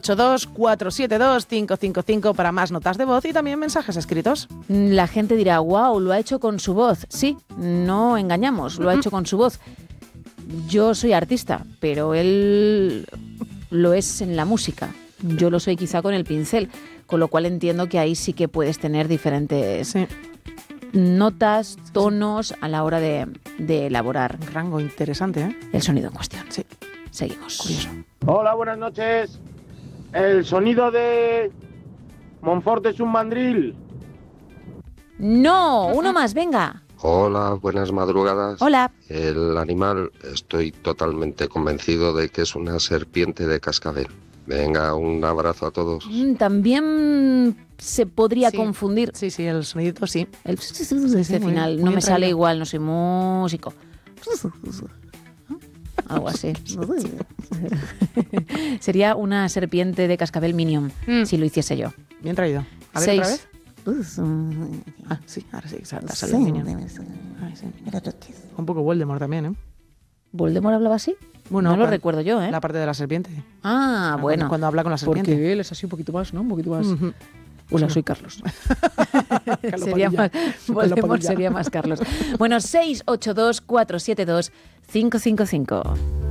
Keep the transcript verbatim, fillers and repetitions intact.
ocho dos, cuatro siete dos, cinco cinco cinco para más notas de voz y también mensajes escritos. La gente dirá, wow, lo ha hecho con su voz. Sí, no engañamos, lo ha hecho con su voz. Yo soy artista, pero él lo es en la música. Yo lo soy quizá con el pincel, con lo cual entiendo que ahí sí que puedes tener diferentes Sí. notas, tonos a la hora de, de elaborar Un rango interesante, ¿eh? el sonido en cuestión. Sí. Seguimos. Curioso. Hola, buenas noches. El sonido de Monfort es un mandril. No, uno más, venga. Hola, buenas madrugadas. Hola. El animal, estoy totalmente convencido de que es una serpiente de cascabel. Venga, un abrazo a todos. Mm, También se podría Sí. confundir. Sí, sí, el sonidito sí. El este sí, muy final bien, no muy me sale traído. igual, no soy músico. Algo así. Sería una serpiente de cascabel Minion, Mm. si lo hiciese yo. Bien traído. A ver, Seis. otra vez. Ah, sí, ahora sí, sale sale el Minion. Ay, sí. Un poco Voldemort también, ¿eh? ¿Voldemort hablaba así? Bueno, no lo cuan- recuerdo yo, ¿eh? La parte de la serpiente. Ah, Cuando- bueno. Cuando habla con la serpiente. Porque él es así un poquito más, ¿no? Un poquito más. Ujú. Hola, soy Carlos. Carlos sería Padilla. más, Carlos Voldemort Padilla. sería más Carlos. Bueno, seis ocho dos, cuatro siete dos, cinco cinco cinco.